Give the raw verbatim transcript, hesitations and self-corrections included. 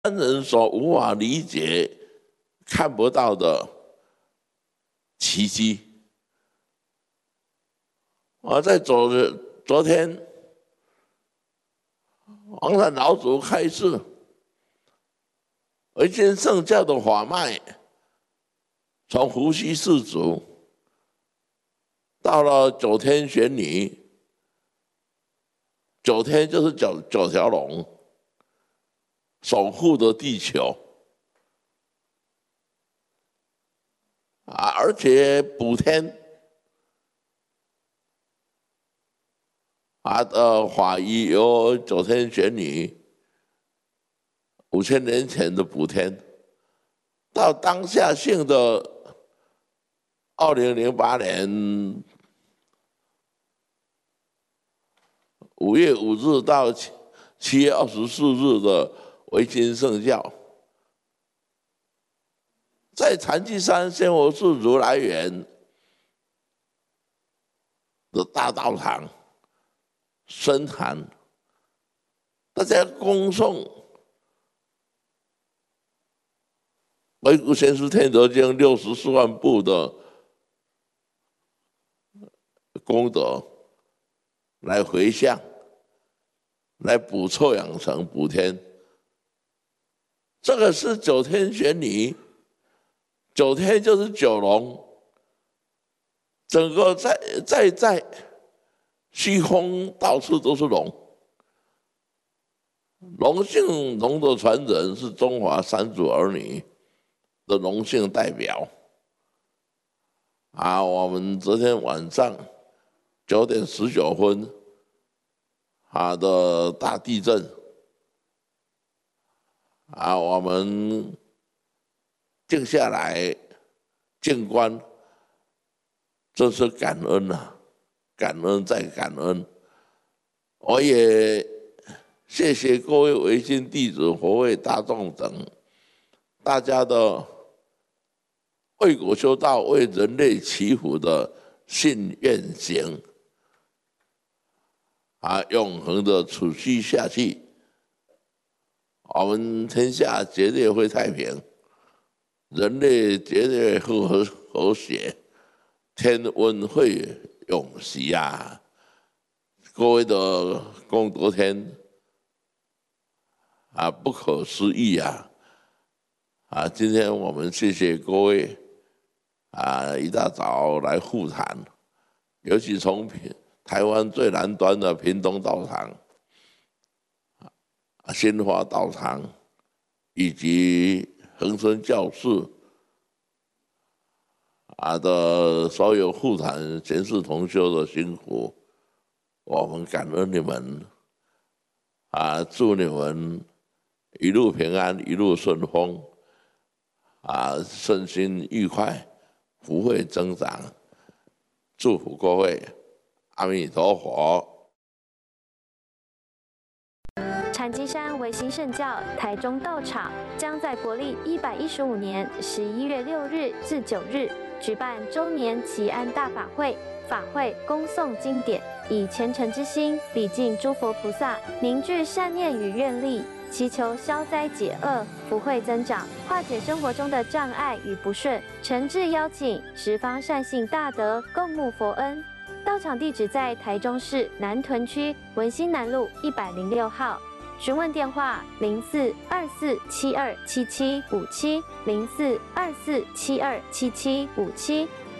般人所无法理解、看不到的奇迹。我在昨昨天，黄山老祖开示，维经圣教的法脉，从伏羲氏族到了九天玄女，九天就是九九条龙，守护着地球啊，而且补天啊的法医有九天玄女，五千年前的补天，到当下性的二零零八年五月五日到七月二十四日的维经圣教，在禅机山仙佛寺如来园的大道场深谈，大家恭诵维谷贤师天德经六十四万部的功德，来回向，来补错养成补天。这个是九天玄女，九天就是九龙，整个在在在虚空到处都是龙。龙姓龙的传人是中华三祖儿女的龙姓代表。啊，我们昨天晚上九点十九分，啊的大地震，啊，我们静下来静观，这是感恩啊，感恩再感恩。我也谢谢各位维经弟子、佛会大众等，大家的为国修道、为人类祈福的信愿行，啊，永恒的储蓄下去，我们天下绝对会太平，人类绝对会和和谐，天温会永息啊！各位的功德天啊，不可思议啊！啊，今天我们谢谢各位啊，一大早来护谈，尤其从台湾最南端的屏东道场、新华道场以及恒春教室啊的所有护谈贤士同修的辛苦，我们感恩你们啊，祝你们一路平安，一路顺风啊，身心愉快，福慧增长，祝福各位，阿弥陀佛。 禅机山维新圣教台中道场将在国历一百一十五年十一月六日至九日举办周年祈安大法会，法会恭诵经典，以虔诚之心礼敬诸佛菩萨，凝聚善念与愿力，祈求消灾解厄、福慧增长，化解生活中的障碍与不顺。诚挚邀请十方善信大德共沐佛恩。道场地址在台中市南屯区文心南路一百零六号。询问电话：零四二四七二七七五七零四二四七二七七五七。